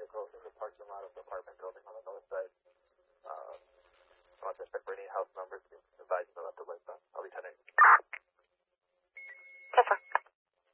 vehicle in the parking lot of the apartment building on the north side. I want to check for any house numbers to advise you about the light.